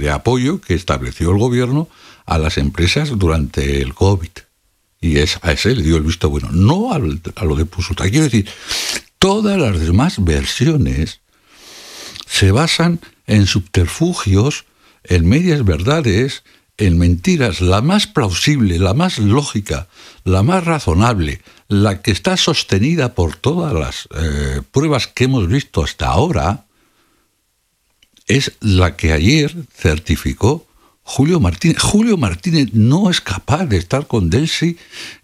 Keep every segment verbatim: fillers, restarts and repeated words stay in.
de apoyo que estableció el gobierno a las empresas durante el COVID. Y es, a ese le dio el visto bueno, no al, a lo de Pusuta. Quiero decir, todas las demás versiones se basan en subterfugios, en medias verdades, en mentiras. La más plausible, la más lógica, la más razonable, la que está sostenida por todas las eh, pruebas que hemos visto hasta ahora, es la que ayer certificó Julio Martínez. Julio Martínez no es capaz de estar con Delcy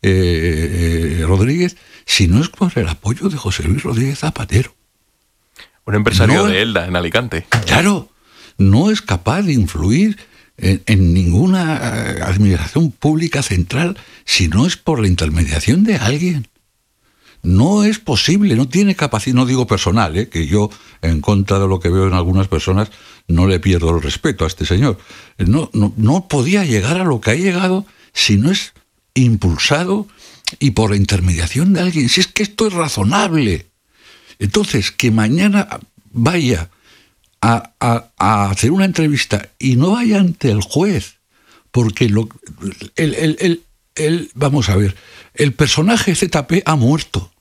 eh, eh, Rodríguez si no es por el apoyo de José Luis Rodríguez Zapatero. Un empresario no, de Elda, en Alicante. Claro, no es capaz de influir en, en ninguna administración pública central si no es por la intermediación de alguien. No es posible, no tiene capacidad, no digo personal, ¿eh? Que yo, en contra de lo que veo en algunas personas, no le pierdo el respeto a este señor. No, no, no podía llegar a lo que ha llegado si no es impulsado y por la intermediación de alguien. Si es que esto es razonable. Entonces, que mañana vaya a, a, a hacer una entrevista y no vaya ante el juez, porque lo, el, el, el, el, vamos a ver, el personaje Z P ha muerto.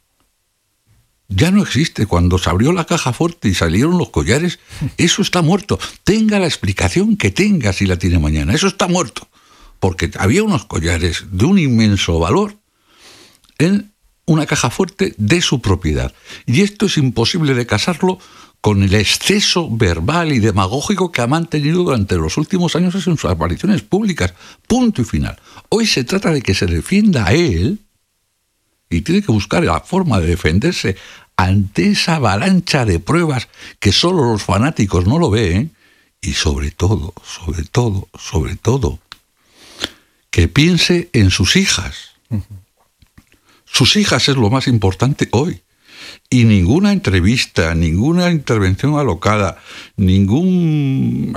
Ya no existe. Cuando se abrió la caja fuerte y salieron los collares, eso está muerto. Tenga la explicación que tenga si la tiene mañana. Eso está muerto. Porque había unos collares de un inmenso valor en una caja fuerte de su propiedad. Y esto es imposible de casarlo con el exceso verbal y demagógico que ha mantenido durante los últimos años en sus apariciones públicas. Punto y final. Hoy se trata de que se defienda a él y tiene que buscar la forma de defenderse ante esa avalancha de pruebas que solo los fanáticos no lo ven. Y sobre todo, sobre todo, sobre todo, que piense en sus hijas. Uh-huh. Sus hijas es lo más importante hoy. Y ninguna entrevista, ninguna intervención alocada, ningún,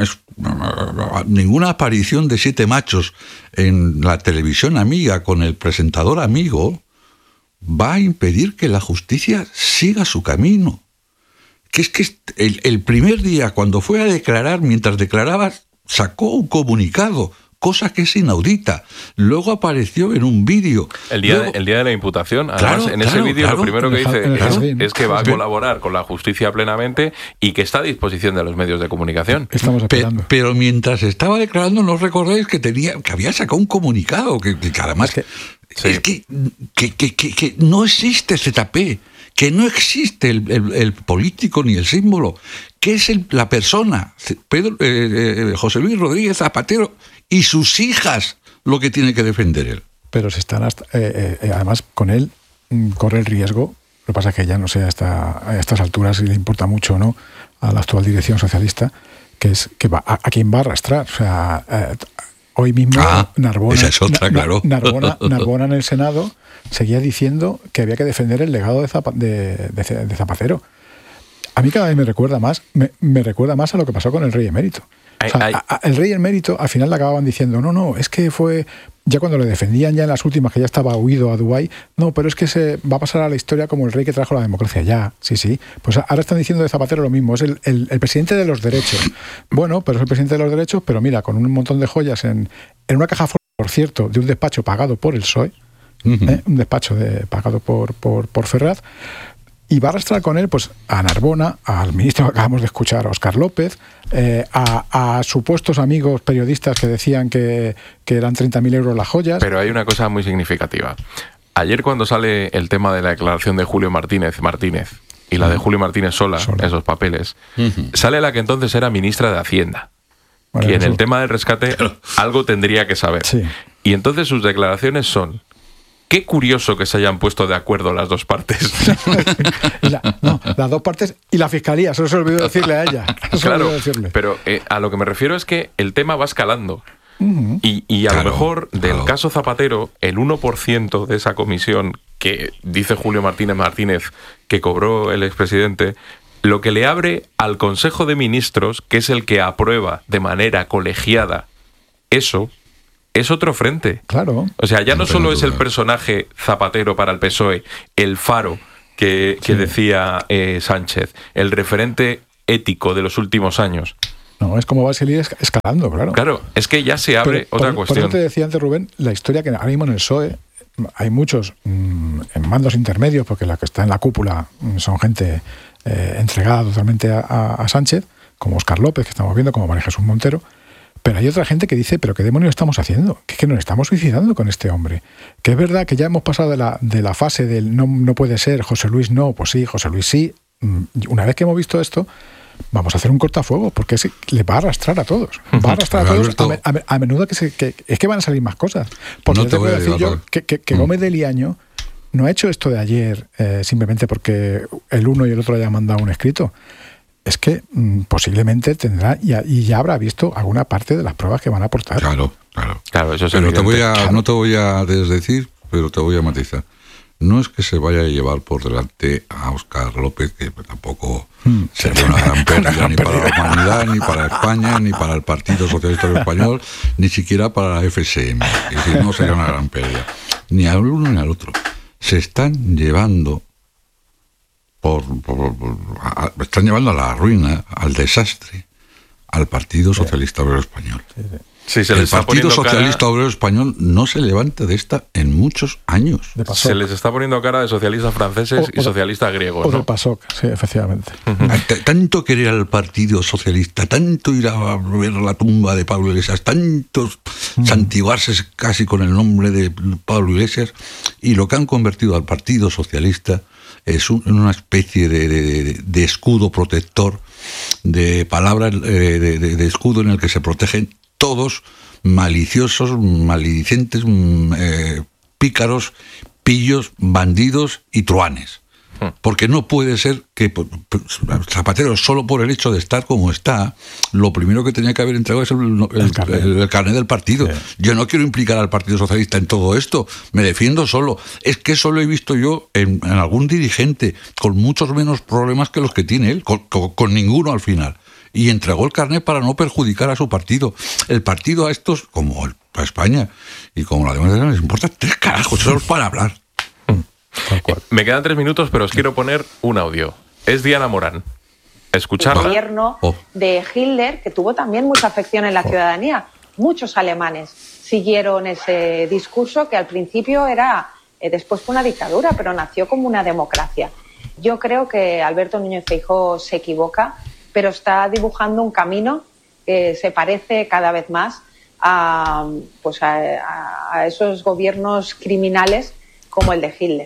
ninguna aparición de siete machos en la televisión amiga con el presentador amigo va a impedir que la justicia siga su camino. Que es que el, el primer día, cuando fue a declarar, mientras declaraba, sacó un comunicado, cosa que es inaudita. Luego apareció en un vídeo. El día, Luego, de, el día de la imputación, además, claro, en claro, ese vídeo claro, lo primero que dice claro, es, es que va a Pero, colaborar con la justicia plenamente y que está a disposición de los medios de comunicación. Estamos esperando. Pe, pero mientras estaba declarando, no recordáis que tenía, que había sacado un comunicado, que, que además es que, sí. es que, que, que, que, que no existe Z P, que no existe el, el, el político ni el símbolo, que es el, la persona, Pedro, eh, eh, José Luis Rodríguez Zapatero y sus hijas, lo que tiene que defender él. Pero se están hasta, eh, eh, además con él corre el riesgo. Lo que pasa es que ya no sé hasta a estas alturas si le importa mucho o no a la actual dirección socialista, que es que va a, a quién va a arrastrar. O sea, eh, hoy mismo ah, Narbona, esa es otra, Na, claro. Narbona, Narbona en el Senado seguía diciendo que había que defender el legado de, Zapa, de, de, de Zapatero. A mí cada vez me recuerda más, me, me recuerda más a lo que pasó con el rey emérito. O sea, a, a, el rey emérito al final le acababan diciendo, no, no, es que fue, ya cuando le defendían ya en las últimas, que ya estaba huido a Dubái, no, pero es que se va a pasar a la historia como el rey que trajo la democracia. Ya, sí, sí. Pues ahora están diciendo de Zapatero lo mismo, es el, el, el presidente de los derechos. Bueno, pero es el presidente de los derechos, pero mira, con un montón de joyas en, en una caja fuerte, por cierto, de un despacho pagado por el P S O E, uh-huh. ¿eh? un despacho de, pagado por, por, por Ferraz, y va a arrastrar con él pues a Narbona, al ministro que acabamos de escuchar, a Óscar López, eh, a, a supuestos amigos periodistas que decían que, que eran treinta mil euros las joyas. Pero hay una cosa muy significativa. Ayer cuando sale el tema de la declaración de Julio Martínez Martínez y la de Julio Martínez sola, sola. esos papeles, uh-huh. sale la que entonces era ministra de Hacienda. Bueno, y en eso. el tema del rescate algo tendría que saber. Sí. Y entonces sus declaraciones son: qué curioso que se hayan puesto de acuerdo las dos partes. la, no, las dos partes y la fiscalía, eso se olvidó decirle a ella. Claro, decirle. pero eh, a lo que me refiero es que el tema va escalando. Uh-huh. Y, y a claro, lo mejor del claro. caso Zapatero, el uno por ciento de esa comisión que dice Julio Martínez Martínez que cobró el expresidente, lo que le abre al Consejo de Ministros, que es el que aprueba de manera colegiada eso, es otro frente. Claro. O sea, ya no, no solo duda. es el personaje Zapatero para el P S O E, el faro que, que sí. decía eh, Sánchez, el referente ético de los últimos años. No, es como va a seguir escalando, claro. Claro, es que ya se abre Pero, otra por, cuestión. Por eso te decía antes, Rubén, la historia que ahora mismo en el P S O E hay muchos mmm, en mandos intermedios, porque la que está en la cúpula mmm, son gente eh, entregada totalmente a, a, a Sánchez, como Óscar López, que estamos viendo, como María Jesús Montero. Pero hay otra gente que dice, pero ¿qué demonios estamos haciendo? Que es que nos estamos suicidando con este hombre. Que es verdad que ya hemos pasado de la, de la fase del no, no puede ser, José Luis no, pues sí, José Luis sí. Una vez que hemos visto esto, vamos a hacer un cortafuego, porque es, le va a arrastrar a todos. Va a arrastrar a todos a, a, a menudo que, se, que es que van a salir más cosas. Porque no te, te puedo decir yo que, que, que Gómez de Liaño no ha hecho esto de ayer eh, simplemente porque el uno y el otro hayan mandado un escrito. Es que mmm, posiblemente tendrá y, y ya habrá visto alguna parte de las pruebas que van a aportar. Claro, claro. Claro, eso es pero te voy a, claro. no te voy a desdecir, pero te voy a matizar. No es que se vaya a llevar por delante a Óscar López, que tampoco hmm. sería una gran pérdida una ni pérdida. para la humanidad, ni para España, ni para el Partido Socialista Español, ni siquiera para la F S M. Es decir, no sería una gran pérdida. Ni al uno ni al otro. Se están llevando por, por, por a, están llevando a la ruina, al desastre, al Partido Socialista Obrero Español. Sí, sí. Sí, se el les Partido está Socialista cara... Obrero Español no se levanta de esta en muchos años. Se les está poniendo cara de socialistas franceses o, y socialistas griegos. O ¿no? del PASOK, sí, efectivamente. Uh-huh. Tanto querer al Partido Socialista, tanto ir a ver la tumba de Pablo Iglesias, tanto uh-huh. santiguarse casi con el nombre de Pablo Iglesias, y lo que han convertido al Partido Socialista es un, una especie de, de, de escudo protector, de palabra, eh, de, de, de escudo en el que se protegen todos maliciosos, maledicentes, eh, pícaros, pillos, bandidos y truanes. Porque no puede ser que Zapatero, solo por el hecho de estar como está, lo primero que tenía que haber entregado es el, el, el, carnet. el, el carnet del partido. Sí. Yo no quiero implicar al Partido Socialista en todo esto, me defiendo solo. Es que eso lo he visto yo en, en algún dirigente con muchos menos problemas que los que tiene él, con, con, con ninguno al final. Y entregó el carnet para no perjudicar a su partido. El partido a estos, como el, a España y como la democracia, les importa tres carajos, solo para hablar. Me quedan tres minutos, pero os quiero poner un audio. Es Diana Morán. Escucharla. El gobierno oh. de Hitler, que tuvo también mucha afección en la oh. ciudadanía. Muchos alemanes siguieron ese discurso que al principio era, eh, después fue una dictadura, pero nació como una democracia. Yo creo que Alberto Núñez Feijóo se equivoca, pero está dibujando un camino que se parece cada vez más a, pues a, a esos gobiernos criminales como el de Hitler.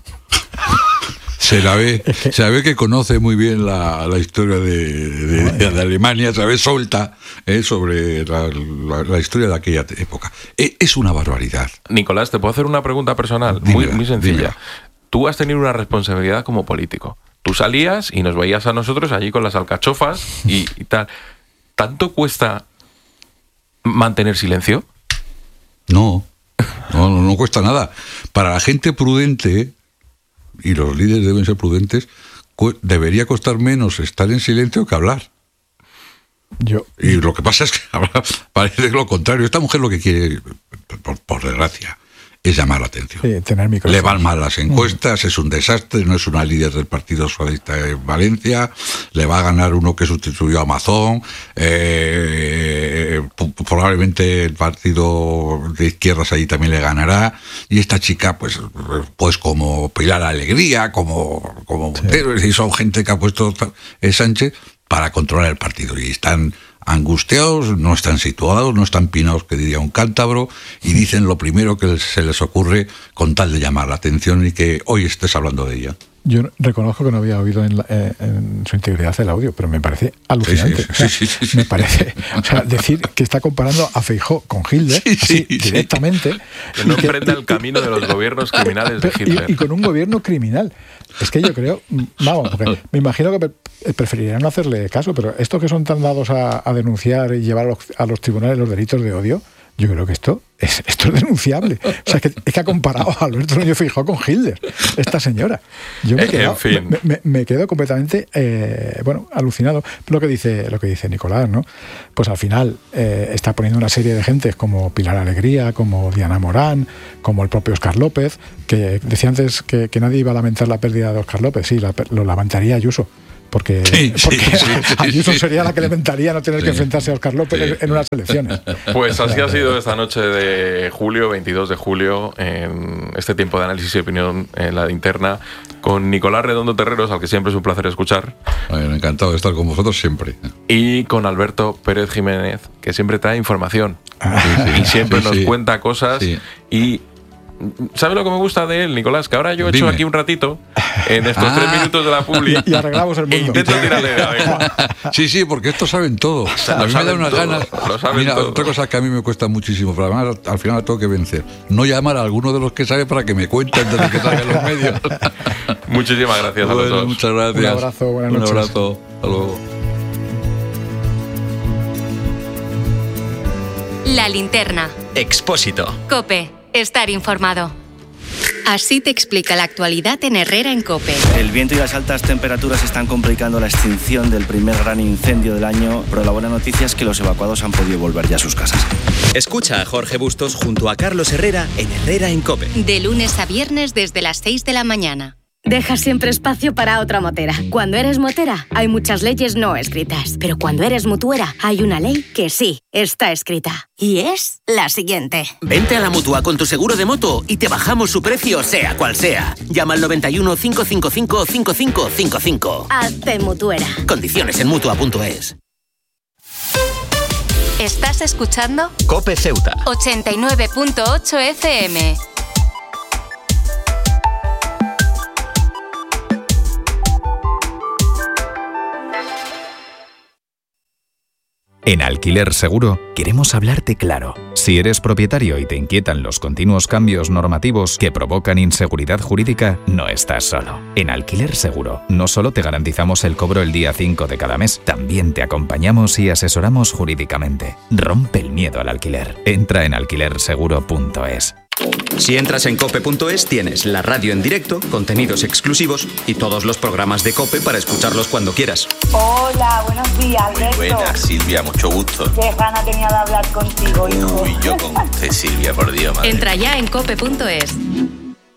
Se la ve, se la ve que conoce muy bien la, la historia de, de, de, de Alemania, se la ve solta eh, sobre la, la, la historia de aquella época. Eh, es una barbaridad. Nicolás, ¿te puedo hacer una pregunta personal? Dímela, muy, muy sencilla. Dímela. Tú has tenido una responsabilidad como político. Tú salías y nos veías a nosotros allí con las alcachofas y, y tal. ¿Tanto cuesta mantener silencio? No, no, no, no cuesta nada. Para la gente prudente, y los líderes deben ser prudentes, cu- debería costar menos estar en silencio que hablar. Yo. Y lo que pasa es que parece lo contrario. Esta mujer lo que quiere, por, por desgracia, es llamar la atención. Sí, tener micrófono. Le van mal las encuestas, es un desastre, no es una líder del Partido Socialista de Valencia, le va a ganar uno que sustituyó a Mazón, eh, probablemente el partido de izquierdas ahí también le ganará, y esta chica, pues, pues como Pilar Alegría, como, como Montero, sí. Y son gente que ha puesto eh, Sánchez para controlar el partido, y están angustiados, no están situados, no están pinados, que diría un cántabro, y dicen lo primero que se les ocurre con tal de llamar la atención y que hoy estés hablando de ella. Yo reconozco que no había oído en, la, eh, en su integridad el audio, pero me parece alucinante. Sí, sí, o sea, sí, sí, sí, me parece, o sea, decir que está comparando a Feijóo con Hitler, sí, así, sí, directamente. Que no emprenda el camino de los gobiernos criminales de Hitler. Y, y con un gobierno criminal. Es que yo creo, vamos, porque me imagino que preferirían no hacerle caso, pero estos que son tan dados a, a denunciar y llevar a los, a los tribunales los delitos de odio, yo creo que esto es, esto es denunciable. O sea, que, es que ha comparado a Alberto Núñez Feijóo con Hitler, esta señora. Yo me, he quedado, en fin. me, me, me quedo completamente eh, bueno, alucinado. Lo que dice lo que dice Nicolás, ¿no? Pues al final eh, está poniendo una serie de gentes como Pilar Alegría, como Diana Morán, como el propio Óscar López, que decía antes que, que nadie iba a lamentar la pérdida de Óscar López. Sí, la, lo lamentaría Ayuso. Porque, sí, porque sí, sí, a Newsom sí. sería la que lamentaría no tener sí. que enfrentarse a Óscar López sí. en unas elecciones. Pues así ha sido esta noche de julio, veintidós de julio, en este tiempo de análisis y opinión en la linterna, con Nicolás Redondo Terreros, al que siempre es un placer escuchar. Bueno, encantado de estar con vosotros siempre. Y con Alberto Pérez Jiménez, que siempre trae información. Ah, sí, sí, y siempre sí, nos sí. cuenta cosas sí. y... ¿Sabes lo que me gusta de él, Nicolás? Que ahora yo he hecho Dime. aquí un ratito, en estos ah. tres minutos de la publi, y arreglamos el mundo. E intento tirarle de la Sí, sí, porque estos saben todo. O sea, a mí me da unas ganas. Mira, todo. Otra cosa que a mí me cuesta muchísimo, pero además al final la tengo que vencer. No llamar a alguno de los que sabe para que me cuenten desde que salgan los medios. Muchísimas gracias bueno, a los dos. Muchas gracias. Un abrazo, buenas noches. Un abrazo. Hasta luego. La linterna. Expósito. COPE. Estar informado. Así te explica la actualidad en Herrera en COPE. El viento y las altas temperaturas están complicando la extinción del primer gran incendio del año, pero la buena noticia es que los evacuados han podido volver ya a sus casas. Escucha a Jorge Bustos junto a Carlos Herrera en Herrera en COPE. De lunes a viernes desde las seis de la mañana. Deja siempre espacio para otra motera. Cuando eres motera, hay muchas leyes no escritas. Pero cuando eres mutuera, hay una ley que sí está escrita. Y es la siguiente. Vente a la Mutua con tu seguro de moto y te bajamos su precio, sea cual sea. Llama al noventa y uno, cinco cinco cinco, cinco cinco cinco cinco. Hazte mutuera. Condiciones en Mutua punto es. ¿Estás escuchando? COPE Ceuta. ochenta y nueve punto ocho F M. En Alquiler Seguro queremos hablarte claro. Si eres propietario y te inquietan los continuos cambios normativos que provocan inseguridad jurídica, no estás solo. En Alquiler Seguro no solo te garantizamos el cobro el día cinco de cada mes, también te acompañamos y asesoramos jurídicamente. Rompe el miedo al alquiler. Entra en alquiler seguro punto es. Si entras en cope punto es tienes la radio en directo, contenidos exclusivos y todos los programas de COPE para escucharlos cuando quieras. Hola, buenos días, Alberto. Muy buenas, Silvia, mucho gusto. Qué gana tenía de hablar contigo, hijo. Uy, yo con usted, Silvia, por Dios, madre. Entra ya en cope punto es.